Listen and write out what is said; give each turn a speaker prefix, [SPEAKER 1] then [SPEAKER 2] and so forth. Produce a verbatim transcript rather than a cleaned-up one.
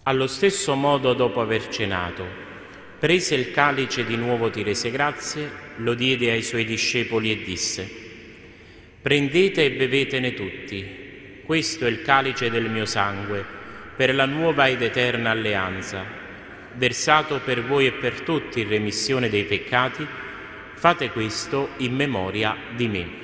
[SPEAKER 1] Allo stesso modo, dopo aver cenato, prese il calice, di nuovo ti rese grazie, lo diede ai suoi discepoli e disse: «Prendete e bevetene tutti, questo è il calice del mio sangue, per la nuova ed eterna alleanza, versato per voi e per tutti in remissione dei peccati. Fate questo in memoria di me».